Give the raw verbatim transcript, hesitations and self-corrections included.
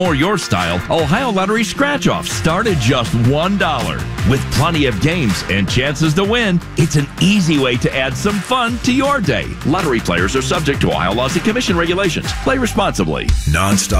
or your style, Ohio Lottery scratch-offs start at just one dollar. With plenty of games and chances to win, it's an easy way to add some fun to your day. Lottery players are subject to Ohio laws and commission regulations. Play responsibly. Nonstop